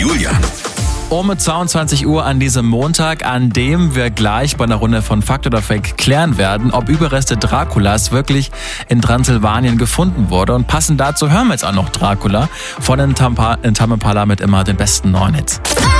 Julian. Um 22 Uhr an diesem Montag, an dem wir gleich bei einer Runde von Fakt oder Fake klären werden, ob Überreste Draculas wirklich in Transsilvanien gefunden wurde. Und passend dazu hören wir jetzt auch noch Dracula von den Tame Impala mit immer den besten neuen Hits.